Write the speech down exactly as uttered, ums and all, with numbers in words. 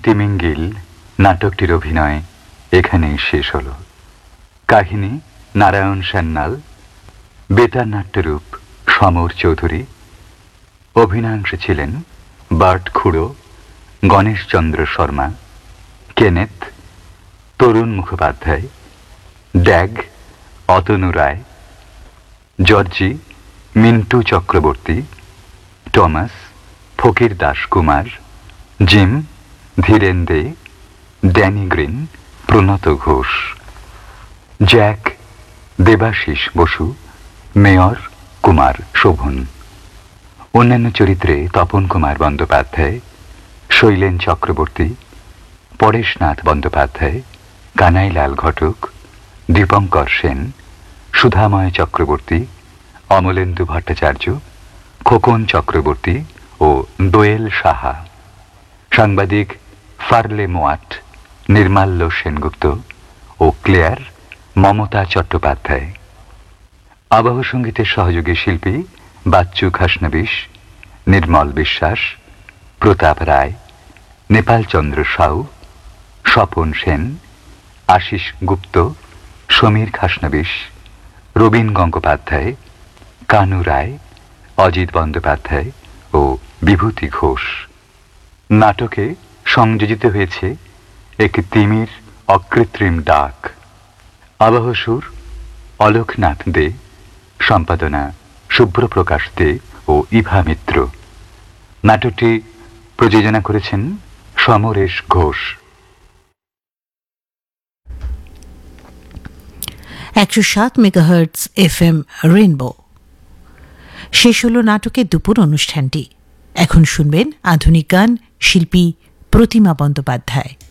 তিমিঙ্গিল নাটকটির অভিনয় এখানেই শেষ হল। কাহিনী নারায়ণ সান্যাল, বেতার নাট্যরূপ সমর চৌধুরী, অভিনয়াংশে ছিলেন বার্ট খুড়ো, গণেশচন্দ্র শর্মা, কেনেথ, তরুণ মুখোপাধ্যায়, ড্যাগ অতনু রায়, জর্জি মিন্টু চক্রবর্তী, টমাস ফকির দাস কুমার, জিম ধীরেন দে, ড্যানি গ্রিন প্রণত ঘোষ, জ্যাক দেবাশিস বসু, মেয়র কুমার শোভন। অন্যান্য চরিত্রে তপন কুমার বন্দ্যোপাধ্যায়, শৈলেন চক্রবর্তী, পরেশনাথ বন্দ্যোপাধ্যায়, কানাইলাল ঘটক, দীপঙ্কর সেন, সুধাময় চক্রবর্তী, অমলেন্দু ভট্টাচার্য, খোকন চক্রবর্তী ও দোয়েল সাহা। সাংবাদিক ফার্লে মোয়াট, নির্মাল্য সেনগুপ্ত ও ক্লেয়ার মমতা চট্টোপাধ্যায়। আবহ সঙ্গীতের সহযোগী শিল্পী বাচ্চু খাসনবিশ, নির্মল বিশ্বাস, প্রতাপ রায়, নেপালচন্দ্র সাউ, স্বপন সেন, আশিস গুপ্ত, সমীর খাসনবিশ, রবীন গঙ্গোপাধ্যায়, কানু রায়, অজিত বন্দ্যোপাধ্যায় ও বিভূতি ঘোষ। নাটকে সংযোজিত হয়েছে একটি তিমির অকৃত্রিম ডাক। আবহ সুর অলোকনাথ দে, সম্পাদনা শুভ্রপ্রকাশ দে ও ইভা মিত্র। নাটকটি প্রযোজনা করেছেন সমরেশ ঘোষ। একশো সাত মেগাহার্টজ এফ এম রেনবো। শেষ হল নাটকের দুপুর অনুষ্ঠানটি। এখন শুনবেন আধুনিক গান, শিল্পী প্রতিমা বন্দ্যোপাধ্যায়।